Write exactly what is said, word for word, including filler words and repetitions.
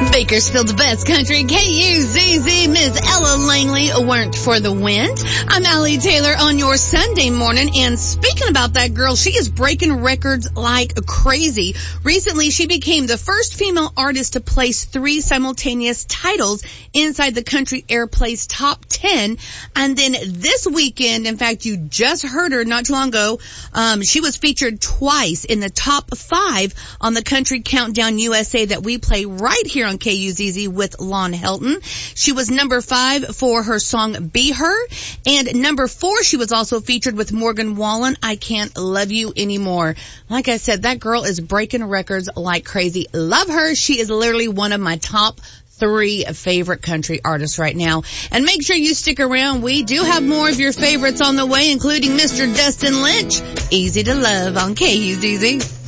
Bakersfield's best country, K U Z Z, Miss Ella Langley, Weren't for the Wind. I'm Allie Taylor on your Sunday morning, and speaking about that girl, she is breaking records like crazy. Recently, she became the first female artist to place three simultaneous titles inside the Country Airplay's top ten, and then this weekend, in fact, you just heard her not too long ago, um, she was featured twice in the top five on the Country Countdown U S A that we play right here on K U Z Z with Lon Helton. She was number five for her song Be Her, and number four, she was also featured with Morgan Wallen, I Can't Love You Anymore. Like I said, that girl is breaking records like crazy. Love her. She is literally one of my top three favorite country artists right now. And make sure you stick around. We do have more of your favorites on the way, including Mister Dustin Lynch, Easy to Love on K U Z Z.